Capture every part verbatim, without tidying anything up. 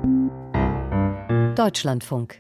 Deutschlandfunk.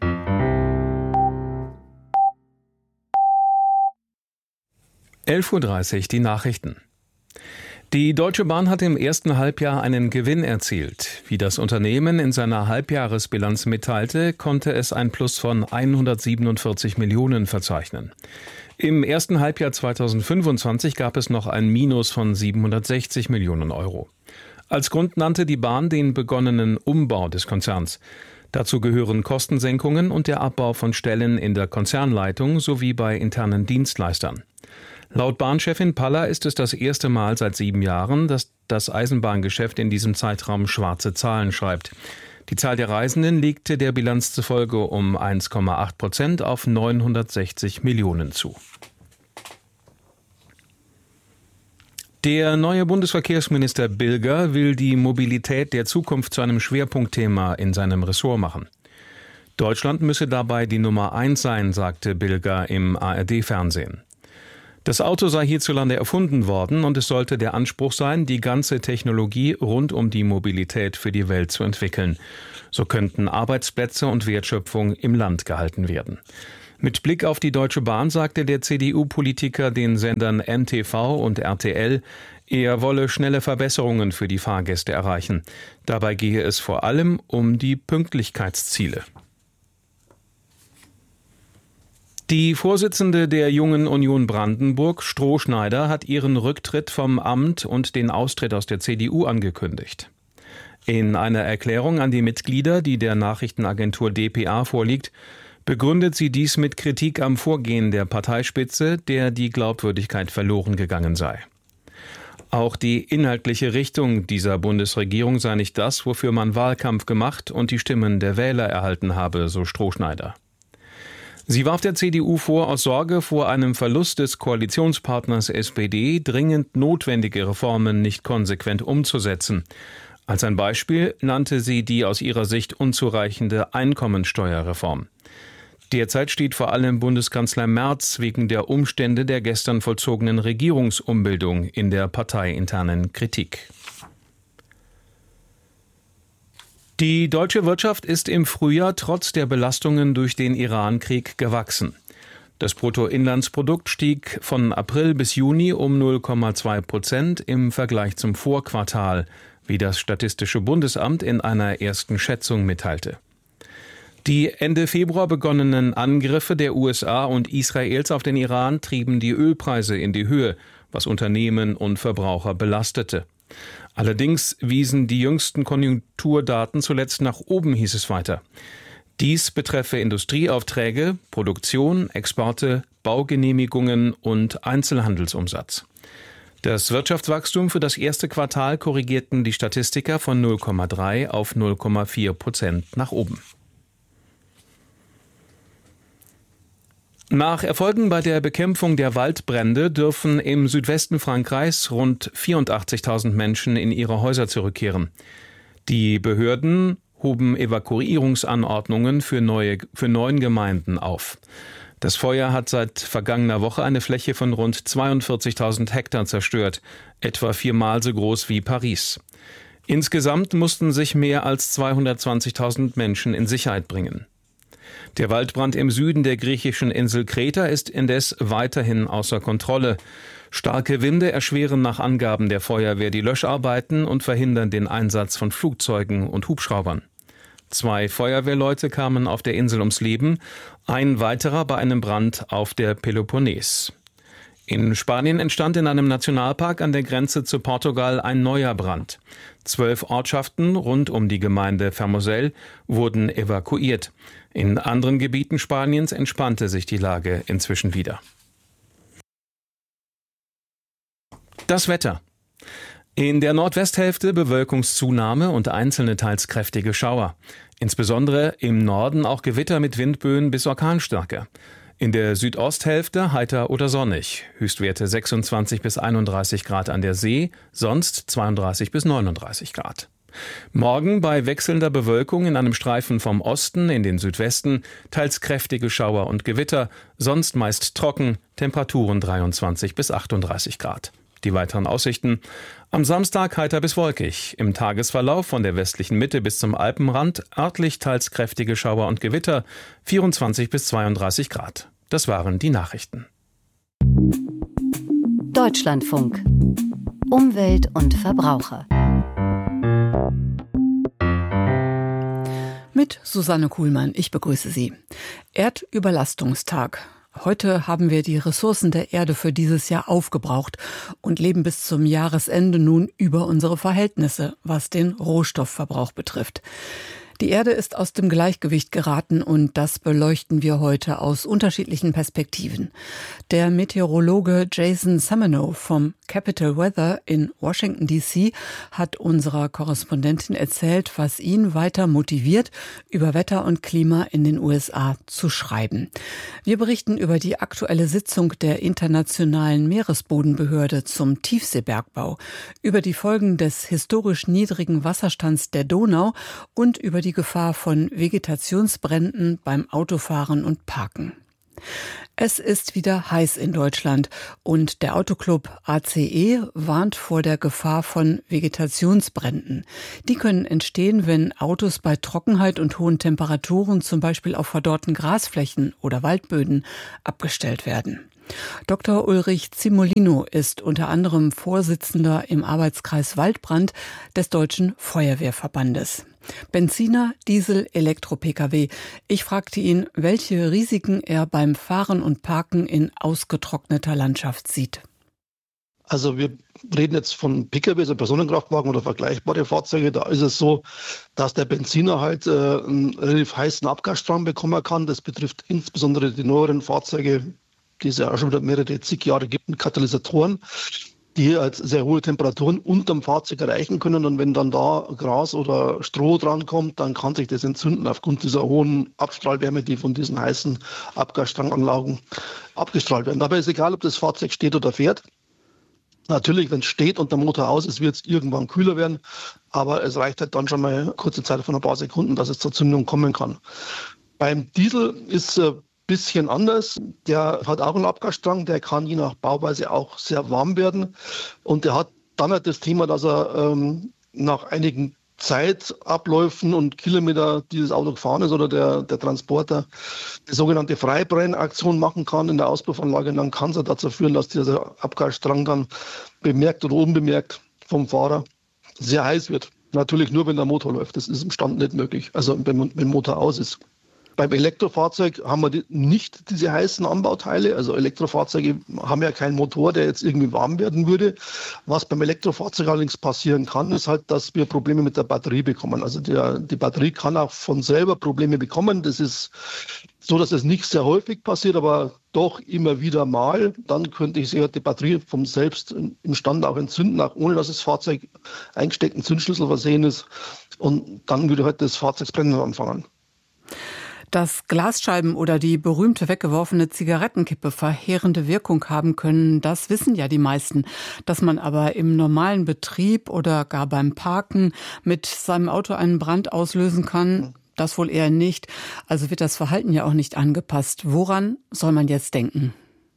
elf Uhr dreißig, die Nachrichten. Die Deutsche Bahn hat im ersten Halbjahr einen Gewinn erzielt. Wie das Unternehmen in seiner Halbjahresbilanz mitteilte, konnte es ein Plus von hundertsiebenundvierzig Millionen verzeichnen. Im ersten Halbjahr zweitausendfünfundzwanzig gab es noch ein Minus von siebenhundertsechzig Millionen Euro. Als Grund nannte die Bahn den begonnenen Umbau des Konzerns. Dazu gehören Kostensenkungen und der Abbau von Stellen in der Konzernleitung sowie bei internen Dienstleistern. Laut Bahnchefin Paller ist es das erste Mal seit sieben Jahren, dass das Eisenbahngeschäft in diesem Zeitraum schwarze Zahlen schreibt. Die Zahl der Reisenden legte der Bilanz zufolge um eins Komma acht Prozent auf neunhundertsechzig Millionen zu. Der neue Bundesverkehrsminister Bilger will die Mobilität der Zukunft zu einem Schwerpunktthema in seinem Ressort machen. Deutschland müsse dabei die Nummer eins sein, sagte Bilger im A R D-Fernsehen. Das Auto sei hierzulande erfunden worden und es sollte der Anspruch sein, die ganze Technologie rund um die Mobilität für die Welt zu entwickeln. So könnten Arbeitsplätze und Wertschöpfung im Land gehalten werden. Mit Blick auf die Deutsche Bahn sagte der C D U-Politiker den Sendern N T V und R T L, er wolle schnelle Verbesserungen für die Fahrgäste erreichen. Dabei gehe es vor allem um die Pünktlichkeitsziele. Die Vorsitzende der Jungen Union Brandenburg, Strohschneider, hat ihren Rücktritt vom Amt und den Austritt aus der C D U angekündigt. In einer Erklärung an die Mitglieder, die der Nachrichtenagentur d p a vorliegt, begründet sie dies mit Kritik am Vorgehen der Parteispitze, der die Glaubwürdigkeit verloren gegangen sei. Auch die inhaltliche Richtung dieser Bundesregierung sei nicht das, wofür man Wahlkampf gemacht und die Stimmen der Wähler erhalten habe, so Strohschneider. Sie warf der C D U vor, aus Sorge vor einem Verlust des Koalitionspartners S P D dringend notwendige Reformen nicht konsequent umzusetzen. Als ein Beispiel nannte sie die aus ihrer Sicht unzureichende Einkommensteuerreform. Derzeit steht vor allem Bundeskanzler Merz wegen der Umstände der gestern vollzogenen Regierungsumbildung in der parteiinternen Kritik. Die deutsche Wirtschaft ist im Frühjahr trotz der Belastungen durch den Iran-Krieg gewachsen. Das Bruttoinlandsprodukt stieg von April bis Juni um null Komma zwei Prozent im Vergleich zum Vorquartal, wie das Statistische Bundesamt in einer ersten Schätzung mitteilte. Die Ende Februar begonnenen Angriffe der U S A und Israels auf den Iran trieben die Ölpreise in die Höhe, was Unternehmen und Verbraucher belastete. Allerdings wiesen die jüngsten Konjunkturdaten zuletzt nach oben, hieß es weiter. Dies betreffe Industrieaufträge, Produktion, Exporte, Baugenehmigungen und Einzelhandelsumsatz. Das Wirtschaftswachstum für das erste Quartal korrigierten die Statistiker von null Komma drei auf null Komma vier Prozent nach oben. Nach Erfolgen bei der Bekämpfung der Waldbrände dürfen im Südwesten Frankreichs rund vierundachtzigtausend Menschen in ihre Häuser zurückkehren. Die Behörden hoben Evakuierungsanordnungen für, neue, für neun Gemeinden auf. Das Feuer hat seit vergangener Woche eine Fläche von rund zweiundvierzigtausend Hektar zerstört, etwa viermal so groß wie Paris. Insgesamt mussten sich mehr als zweihundertzwanzigtausend Menschen in Sicherheit bringen. Der Waldbrand im Süden der griechischen Insel Kreta ist indes weiterhin außer Kontrolle. Starke Winde erschweren nach Angaben der Feuerwehr die Löscharbeiten und verhindern den Einsatz von Flugzeugen und Hubschraubern. Zwei Feuerwehrleute kamen auf der Insel ums Leben, ein weiterer bei einem Brand auf der Peloponnes. In Spanien entstand in einem Nationalpark an der Grenze zu Portugal ein neuer Brand. Zwölf Ortschaften rund um die Gemeinde Fermoselle wurden evakuiert. In anderen Gebieten Spaniens entspannte sich die Lage inzwischen wieder. Das Wetter. In der Nordwesthälfte Bewölkungszunahme und einzelne teils kräftige Schauer. Insbesondere im Norden auch Gewitter mit Windböen bis Orkanstärke. In der Südosthälfte heiter oder sonnig. Höchstwerte sechsundzwanzig bis einunddreißig Grad an der See, sonst zweiunddreißig bis neununddreißig Grad. Morgen bei wechselnder Bewölkung in einem Streifen vom Osten in den Südwesten, teils kräftige Schauer und Gewitter, sonst meist trocken, Temperaturen dreiundzwanzig bis achtunddreißig Grad. Die weiteren Aussichten: Am Samstag heiter bis wolkig. Im Tagesverlauf von der westlichen Mitte bis zum Alpenrand örtlich teils kräftige Schauer und Gewitter, vierundzwanzig bis zweiunddreißig Grad. Das waren die Nachrichten. Deutschlandfunk. Umwelt und Verbraucher. Mit Susanne Kuhlmann, ich begrüße Sie. Erdüberlastungstag. Heute haben wir die Ressourcen der Erde für dieses Jahr aufgebraucht und leben bis zum Jahresende nun über unsere Verhältnisse, was den Rohstoffverbrauch betrifft. Die Erde ist aus dem Gleichgewicht geraten und das beleuchten wir heute aus unterschiedlichen Perspektiven. Der Meteorologe Jason Samenow vom Capital Weather in Washington D C hat unserer Korrespondentin erzählt, was ihn weiter motiviert, über Wetter und Klima in den U S A zu schreiben. Wir berichten über die aktuelle Sitzung der Internationalen Meeresbodenbehörde zum Tiefseebergbau, über die Folgen des historisch niedrigen Wasserstands der Donau und über die Gefahr von Vegetationsbränden beim Autofahren und Parken. Es ist wieder heiß in Deutschland und der Autoclub A C E warnt vor der Gefahr von Vegetationsbränden. Die können entstehen, wenn Autos bei Trockenheit und hohen Temperaturen zum Beispiel auf verdorrten Grasflächen oder Waldböden abgestellt werden. Doktor Ulrich Zimolino ist unter anderem Vorsitzender im Arbeitskreis Waldbrand des Deutschen Feuerwehrverbandes. Benziner, Diesel, Elektro-P K W. Ich fragte ihn, welche Risiken er beim Fahren und Parken in ausgetrockneter Landschaft sieht. Also wir reden jetzt von P K W, also Personenkraftwagen oder vergleichbare Fahrzeuge. Da ist es so, dass der Benziner halt äh, einen relativ heißen Abgasstrang bekommen kann. Das betrifft insbesondere die neueren Fahrzeuge, die es ja auch schon wieder mehrere zig Jahre gibt, mit Katalysatoren, die halt sehr hohe Temperaturen unterm Fahrzeug erreichen können. Und wenn dann da Gras oder Stroh drankommt, dann kann sich das entzünden aufgrund dieser hohen Abstrahlwärme, die von diesen heißen Abgasstranganlagen abgestrahlt werden. Dabei ist egal, ob das Fahrzeug steht oder fährt. Natürlich, wenn es steht und der Motor aus ist, wird es irgendwann kühler werden. Aber es reicht halt dann schon mal eine kurze Zeit von ein paar Sekunden, dass es zur Zündung kommen kann. Beim Diesel ist äh, bisschen anders. Der hat auch einen Abgasstrang, der kann je nach Bauweise auch sehr warm werden. Und der hat dann halt das Thema, dass er ähm, nach einigen Zeitabläufen und Kilometer, die das Auto gefahren ist oder der, der Transporter, die sogenannte Freibrennaktion machen kann in der Auspuffanlage. Und dann kann es dazu führen, dass dieser Abgasstrang dann bemerkt oder unbemerkt vom Fahrer sehr heiß wird. Natürlich nur, wenn der Motor läuft. Das ist im Stand nicht möglich, also wenn, wenn der Motor aus ist. Beim Elektrofahrzeug haben wir die, nicht diese heißen Anbauteile. Also Elektrofahrzeuge haben ja keinen Motor, der jetzt irgendwie warm werden würde. Was beim Elektrofahrzeug allerdings passieren kann, ist halt, dass wir Probleme mit der Batterie bekommen. Also der, die Batterie kann auch von selber Probleme bekommen. Das ist so, dass es nicht sehr häufig passiert, aber doch immer wieder mal. Dann könnte ich sich die Batterie vom selbst im Stand auch entzünden, auch ohne dass das Fahrzeug eingesteckten Zündschlüssel versehen ist. Und dann würde halt das Fahrzeugsbrennen anfangen. Dass Glasscheiben oder die berühmte weggeworfene Zigarettenkippe verheerende Wirkung haben können, das wissen ja die meisten. Dass man aber im normalen Betrieb oder gar beim Parken mit seinem Auto einen Brand auslösen kann, das wohl eher nicht. Also wird das Verhalten ja auch nicht angepasst. Woran soll man jetzt denken?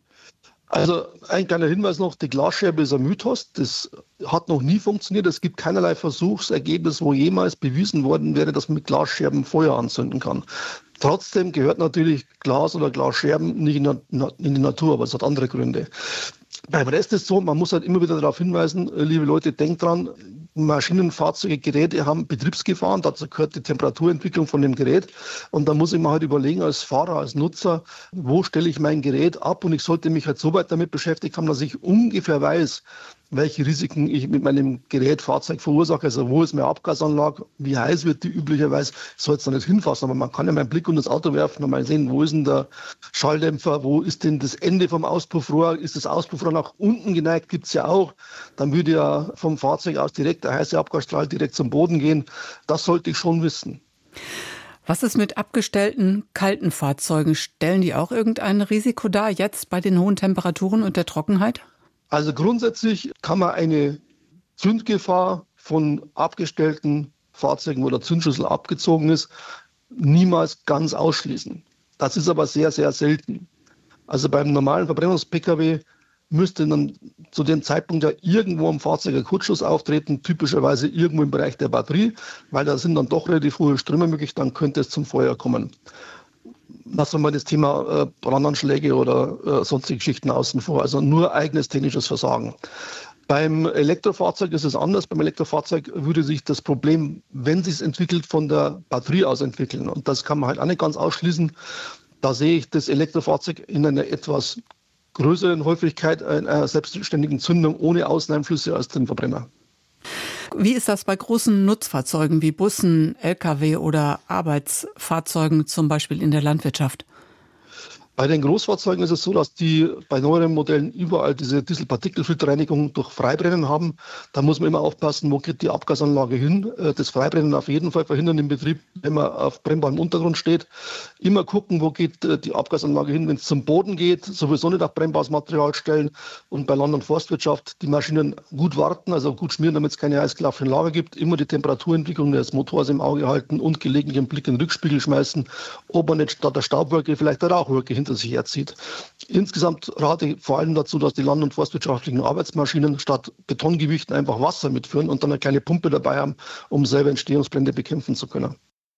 Also ein kleiner Hinweis noch, die Glasscherbe ist ein Mythos, das hat noch nie funktioniert. Es gibt keinerlei Versuchsergebnis, wo jemals bewiesen worden wäre, dass man mit Glasscherben Feuer anzünden kann. Trotzdem gehört natürlich Glas oder Glasscherben nicht in die Natur, aber es hat andere Gründe. Beim Rest ist es so, man muss halt immer wieder darauf hinweisen, liebe Leute, denkt dran, Maschinen, Fahrzeuge, Geräte haben Betriebsgefahren, dazu gehört die Temperaturentwicklung von dem Gerät. Und da muss ich mir halt überlegen, als Fahrer, als Nutzer, wo stelle ich mein Gerät ab? Und ich sollte mich halt so weit damit beschäftigt haben, dass ich ungefähr weiß, welche Risiken ich mit meinem Gerät, Fahrzeug verursache. Also wo ist meine Abgasanlage, wie heiß wird die üblicherweise. Ich soll es da nicht hinfassen, aber man kann ja meinen Blick unter das Auto werfen und mal sehen, wo ist denn der Schalldämpfer, wo ist denn das Ende vom Auspuffrohr, ist das Auspuffrohr nach unten geneigt, gibt es ja auch. Dann würde ja vom Fahrzeug aus direkt der heiße Abgasstrahl direkt zum Boden gehen. Das sollte ich schon wissen. Was ist mit abgestellten, kalten Fahrzeugen? Stellen die auch irgendein Risiko dar, jetzt bei den hohen Temperaturen und der Trockenheit? Also grundsätzlich kann man eine Zündgefahr von abgestellten Fahrzeugen, wo der Zündschlüssel abgezogen ist, niemals ganz ausschließen. Das ist aber sehr, sehr selten. Also beim normalen Verbrennungs-P K W müsste dann zu dem Zeitpunkt ja irgendwo am Fahrzeug ein Kurzschluss auftreten, typischerweise irgendwo im Bereich der Batterie, weil da sind dann doch relativ hohe Ströme möglich, dann könnte es zum Feuer kommen. Lassen wir mal das Thema äh, Brandanschläge oder äh, sonstige Geschichten außen vor, also nur eigenes technisches Versagen. Beim Elektrofahrzeug ist es anders. Beim Elektrofahrzeug würde sich das Problem, wenn es sich entwickelt, von der Batterie aus entwickeln. Und das kann man halt auch nicht ganz ausschließen. Da sehe ich das Elektrofahrzeug in einer etwas größeren Häufigkeit einer selbstständigen Zündung ohne Außeneinflüsse als den Verbrenner. Wie ist das bei großen Nutzfahrzeugen wie Bussen, L K W oder Arbeitsfahrzeugen, zum Beispiel in der Landwirtschaft? Bei den Großfahrzeugen ist es so, dass die bei neueren Modellen überall diese Dieselpartikelfilterreinigung durch Freibrennen haben. Da muss man immer aufpassen, wo geht die Abgasanlage hin. Das Freibrennen auf jeden Fall verhindern im Betrieb, wenn man auf brennbarem Untergrund steht. Immer gucken, wo geht die Abgasanlage hin, wenn es zum Boden geht. Sowieso nicht auf brennbares Material stellen. Und bei Land- und Forstwirtschaft die Maschinen gut warten, also gut schmieren, damit es keine eisgelaufene Lager gibt. Immer die Temperaturentwicklung des Motors im Auge halten und gelegentlich einen Blick in den Rückspiegel schmeißen, ob man nicht statt der Staubwolke vielleicht eine Rauchwolke hinter sich herzieht. Insgesamt rate ich vor allem dazu, dass die land- und forstwirtschaftlichen Arbeitsmaschinen statt Betongewichten einfach Wasser mitführen und dann eine kleine Pumpe dabei haben, um selber Entstehungsbrände bekämpfen zu können.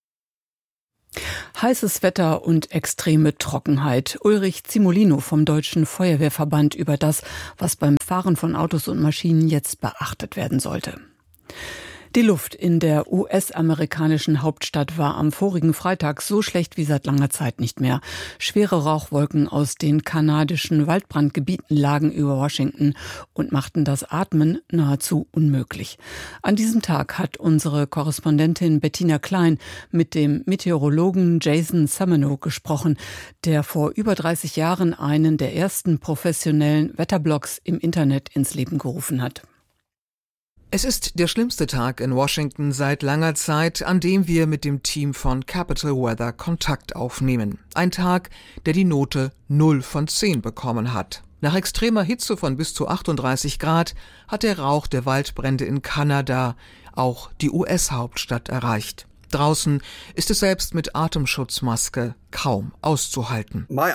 Heißes Wetter und extreme Trockenheit. Ulrich Zimolino vom Deutschen Feuerwehrverband über das, was beim Fahren von Autos und Maschinen jetzt beachtet werden sollte. Die Luft in der U S-amerikanischen Hauptstadt war am vorigen Freitag so schlecht wie seit langer Zeit nicht mehr. Schwere Rauchwolken aus den kanadischen Waldbrandgebieten lagen über Washington und machten das Atmen nahezu unmöglich. An diesem Tag hat unsere Korrespondentin Bettina Klein mit dem Meteorologen Jason Samano gesprochen, der vor über dreißig Jahren einen der ersten professionellen Wetterblogs im Internet ins Leben gerufen hat. Es ist der schlimmste Tag in Washington seit langer Zeit, an dem wir mit dem Team von Capital Weather Kontakt aufnehmen. Ein Tag, der die Note null von zehn bekommen hat. Nach extremer Hitze von bis zu achtunddreißig Grad hat der Rauch der Waldbrände in Kanada auch die U S-Hauptstadt erreicht. Draußen ist es selbst mit Atemschutzmaske kaum auszuhalten. Mir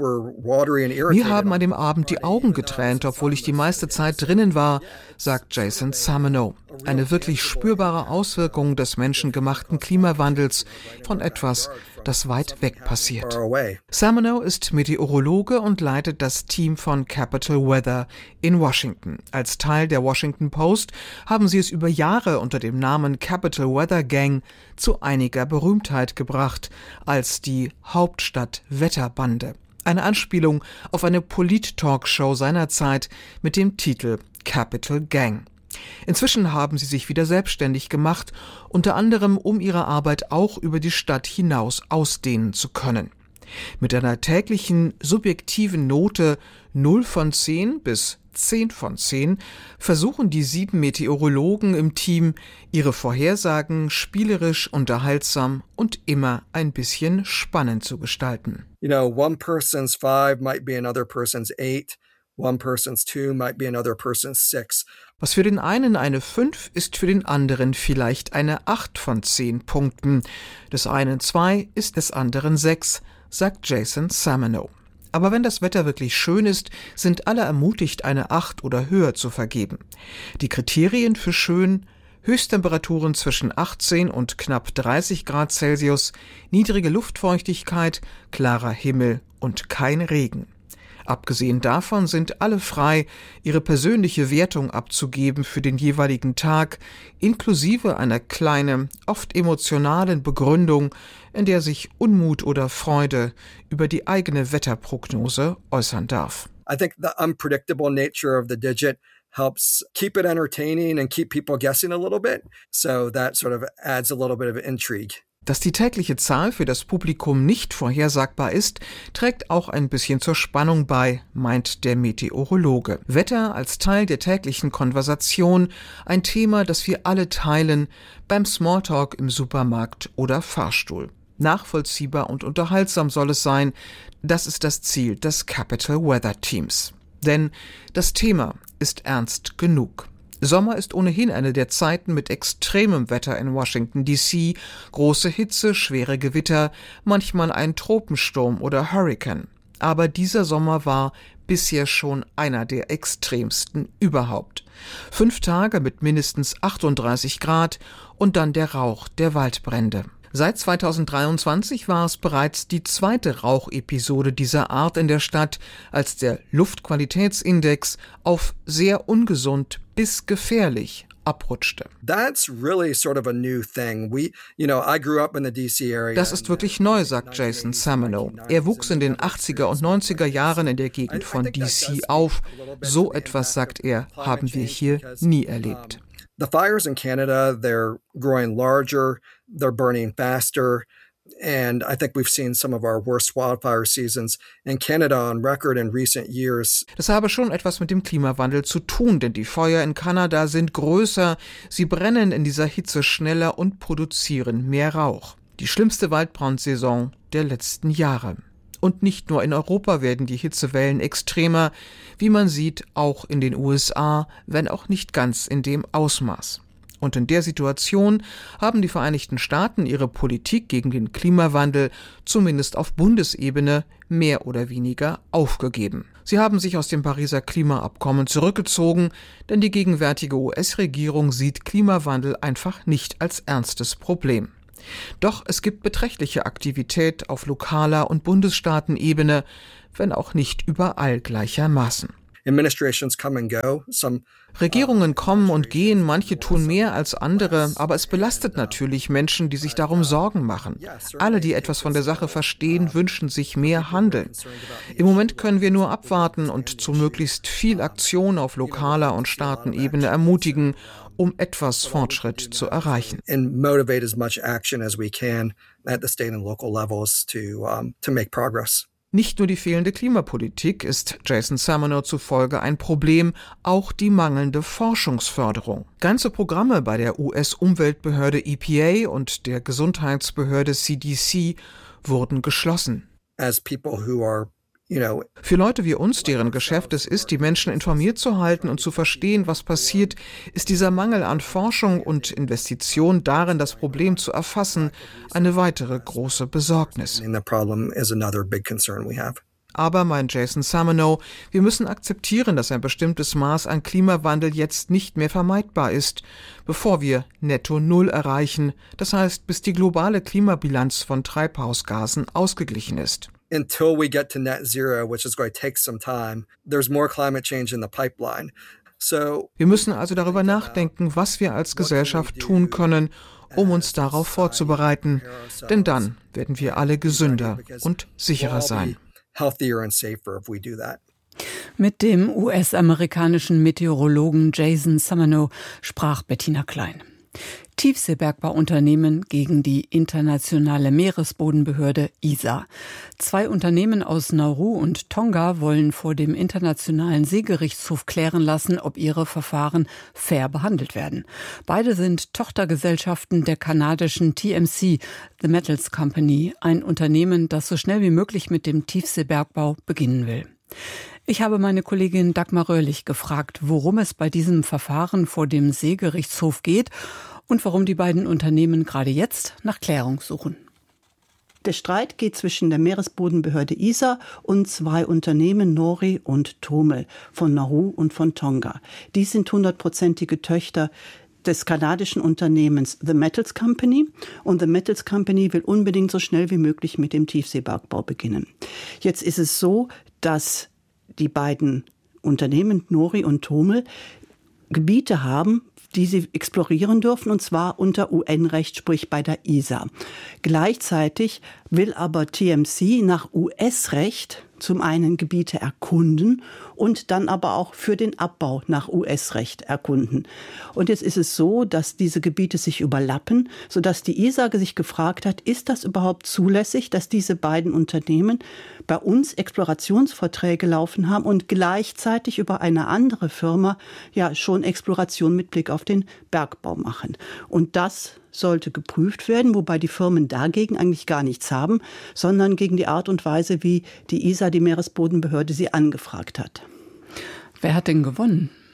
haben an dem Abend die Augen getränt, obwohl ich die meiste Zeit drinnen war, sagt Jason Samano. Eine wirklich spürbare Auswirkung des menschengemachten Klimawandels von etwas, das weit weg passiert. Samano ist Meteorologe und leitet das Team von Capital Weather in Washington. Als Teil der Washington Post haben sie es über Jahre unter dem Namen Capital Weather Gang zu einiger Berühmtheit gebracht, als die Hauptstadt-Wetterbande. Eine Anspielung auf eine Polit-Talkshow seiner Zeit mit dem Titel Capital Gang. Inzwischen haben sie sich wieder selbstständig gemacht, unter anderem um ihre Arbeit auch über die Stadt hinaus ausdehnen zu können. Mit einer täglichen subjektiven Note null von zehn bis zehn von zehn versuchen die sieben Meteorologen im Team, ihre Vorhersagen spielerisch, unterhaltsam und immer ein bisschen spannend zu gestalten. You know, one person's five might be another person's eight. One person's two might be another person's six. Was für den einen eine fünf ist, für den anderen vielleicht eine acht von zehn Punkten. Des einen zwei ist des anderen sechs, sagt Jason Samano. Aber wenn das Wetter wirklich schön ist, sind alle ermutigt, eine acht oder höher zu vergeben. Die Kriterien für schön: Höchsttemperaturen zwischen achtzehn und knapp dreißig Grad Celsius, niedrige Luftfeuchtigkeit, klarer Himmel und kein Regen. Abgesehen davon sind alle frei, ihre persönliche Wertung abzugeben für den jeweiligen Tag, inklusive einer kleinen, oft emotionalen Begründung, in der sich Unmut oder Freude über die eigene Wetterprognose äußern darf. I think the unpredictable nature of the digit helps keep it entertaining and keep people guessing a little bit. So that sort of adds a little bit of intrigue. Dass die tägliche Zahl für das Publikum nicht vorhersagbar ist, trägt auch ein bisschen zur Spannung bei, meint der Meteorologe. Wetter als Teil der täglichen Konversation, ein Thema, das wir alle teilen, beim Smalltalk im Supermarkt oder Fahrstuhl. Nachvollziehbar und unterhaltsam soll es sein, das ist das Ziel des Capital Weather Teams. Denn das Thema ist ernst genug. Sommer ist ohnehin eine der Zeiten mit extremem Wetter in Washington D C, große Hitze, schwere Gewitter, manchmal ein Tropensturm oder Hurrikan. Aber dieser Sommer war bisher schon einer der extremsten überhaupt. Fünf Tage mit mindestens achtunddreißig Grad und dann der Rauch der Waldbrände. Seit zweitausenddreiundzwanzig war es bereits die zweite Rauchepisode dieser Art in der Stadt, als der Luftqualitätsindex auf sehr ungesund bis gefährlich abrutschte. That's really sort of a new thing. We, you know, I grew up in the D C area. Das ist wirklich neu, sagt Jason Samenow. Er wuchs in den achtziger und neunziger Jahren in der Gegend von D C auf. So etwas, sagt er, haben wir hier nie erlebt. The fires in Canada, they're growing larger, they're burning faster. And I think we've seen some of our worst wildfire seasons in Canada on record in recent years. Das habe schon etwas mit dem Klimawandel zu tun, denn die Feuer in Kanada sind größer, sie brennen in dieser Hitze schneller und produzieren mehr Rauch. Die schlimmste Waldbrandsaison der letzten Jahre. Und nicht nur in Europa werden die Hitzewellen extremer, wie man sieht, auch in den U S A, wenn auch nicht ganz in dem Ausmaß. Und in der Situation haben die Vereinigten Staaten ihre Politik gegen den Klimawandel zumindest auf Bundesebene mehr oder weniger aufgegeben. Sie haben sich aus dem Pariser Klimaabkommen zurückgezogen, denn die gegenwärtige U S-Regierung sieht Klimawandel einfach nicht als ernstes Problem. Doch es gibt beträchtliche Aktivität auf lokaler und Bundesstaatenebene, wenn auch nicht überall gleichermaßen. Administrations come and go. Some Regierungen kommen und gehen, manche tun mehr als andere, aber es belastet natürlich Menschen, die sich darum Sorgen machen. Alle, die etwas von der Sache verstehen, wünschen sich mehr Handeln. Im Moment können wir nur abwarten und zu möglichst viel Aktion auf lokaler und Staatenebene ermutigen, um etwas Fortschritt zu erreichen. and motivate as much action as we can at the state and local levels to um, to make progress. Nicht nur die fehlende Klimapolitik ist Jason Samenow zufolge ein Problem, auch die mangelnde Forschungsförderung. Ganze Programme bei der U S-Umweltbehörde E P A und der Gesundheitsbehörde C D C wurden geschlossen. As people who are, you know, Für Leute wie uns, deren Geschäft es ist, die Menschen informiert zu halten und zu verstehen, was passiert, ist dieser Mangel an Forschung und Investition darin, das Problem zu erfassen, eine weitere große Besorgnis. and the problem is another big concern we have. Aber, meint Jason Samenow, wir müssen akzeptieren, dass ein bestimmtes Maß an Klimawandel jetzt nicht mehr vermeidbar ist, bevor wir Netto Null erreichen, das heißt, bis die globale Klimabilanz von Treibhausgasen ausgeglichen ist. Until we get to net zero, which is going to take some time, there's more climate change in the pipeline. So Wir müssen also darüber nachdenken, was wir als Gesellschaft tun können, um uns darauf vorzubereiten, denn dann werden wir alle gesünder und sicherer sein. healthier and safer if we do that. Mit dem U S-amerikanischen Meteorologen Jason Samenow sprach Bettina Klein. Tiefseebergbauunternehmen gegen die internationale Meeresbodenbehörde I S A. Zwei Unternehmen aus Nauru und Tonga wollen vor dem Internationalen Seegerichtshof klären lassen, ob ihre Verfahren fair behandelt werden. Beide sind Tochtergesellschaften der kanadischen T M C, The Metals Company, ein Unternehmen, das so schnell wie möglich mit dem Tiefseebergbau beginnen will. Ich habe meine Kollegin Dagmar Röhrlich gefragt, worum es bei diesem Verfahren vor dem Seegerichtshof geht und warum die beiden Unternehmen gerade jetzt nach Klärung suchen. Der Streit geht zwischen der Meeresbodenbehörde I S A und zwei Unternehmen, Nori und Tomel, von Nauru und von Tonga. Die sind hundertprozentige Töchter des kanadischen Unternehmens The Metals Company. Und The Metals Company will unbedingt so schnell wie möglich mit dem Tiefseebergbau beginnen. Jetzt ist es so, dass die beiden Unternehmen, Nori und Tomel, Gebiete haben, die sie explorieren dürfen, und zwar unter U N-Recht, sprich bei der I S A. Gleichzeitig will aber T M C nach U S-Recht zum einen Gebiete erkunden und dann aber auch für den Abbau nach U S-Recht erkunden. Und jetzt ist es so, dass diese Gebiete sich überlappen, sodass die I S A sich gefragt hat, ist das überhaupt zulässig, dass diese beiden Unternehmen bei uns Explorationsverträge laufen haben und gleichzeitig über eine andere Firma ja schon Exploration mit Blick auf den Bergbau machen. Und das sollte geprüft werden, wobei die Firmen dagegen eigentlich gar nichts haben, sondern gegen die Art und Weise, wie die I S A, die Meeresbodenbehörde, sie angefragt hat. Wer hat denn gewonnen?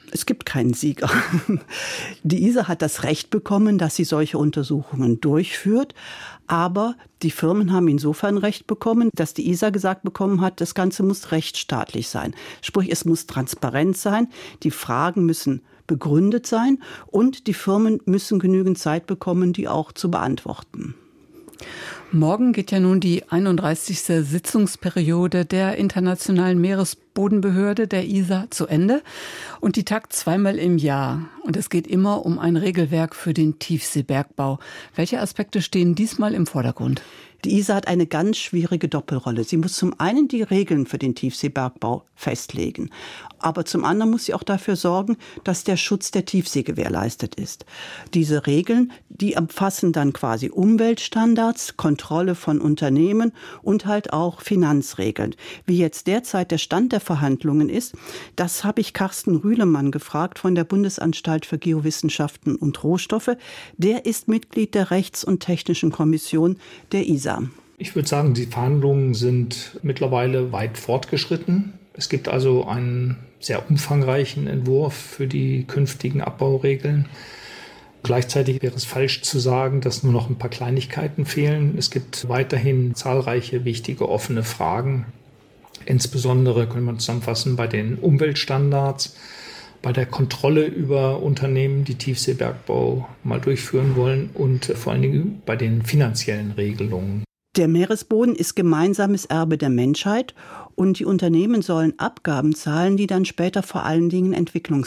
Es gibt keinen Sieger. Die I S A hat das Recht bekommen, dass sie solche Untersuchungen durchführt. Aber die Firmen haben insofern Recht bekommen, dass die I S A gesagt bekommen hat, das Ganze muss rechtsstaatlich sein. Sprich, es muss transparent sein. Die Fragen müssen begründet sein. Und die Firmen müssen genügend Zeit bekommen, die auch zu beantworten. Morgen geht ja nun die einunddreißigste Sitzungsperiode der Internationalen Meeresbodenbehörde, der I S A, zu Ende. Und die tagt zweimal im Jahr. Und es geht immer um ein Regelwerk für den Tiefseebergbau. Welche Aspekte stehen diesmal im Vordergrund? Die I S A hat eine ganz schwierige Doppelrolle. Sie muss zum einen die Regeln für den Tiefseebergbau festlegen. Aber zum anderen muss sie auch dafür sorgen, dass der Schutz der Tiefsee gewährleistet ist. Diese Regeln, die umfassen dann quasi Umweltstandards, Kontrolle von Unternehmen und halt auch Finanzregeln. Wie jetzt derzeit der Stand der Verhandlungen ist, das habe ich Carsten Rühlemann gefragt von der Bundesanstalt für Geowissenschaften und Rohstoffe. Der ist Mitglied der Rechts- und Technischen Kommission der I S A. Ich würde sagen, die Verhandlungen sind mittlerweile weit fortgeschritten. Es gibt also einen sehr umfangreichen Entwurf für die künftigen Abbauregeln. Gleichzeitig wäre es falsch zu sagen, dass nur noch ein paar Kleinigkeiten fehlen. Es gibt weiterhin zahlreiche wichtige offene Fragen. Insbesondere können wir zusammenfassen bei den Umweltstandards, bei der Kontrolle über Unternehmen, die Tiefseebergbau mal durchführen wollen und vor allen Dingen bei den finanziellen Regelungen. Der Meeresboden ist gemeinsames Erbe der Menschheit und die Unternehmen sollen Abgaben zahlen, die dann später vor allen Dingen Entwicklungs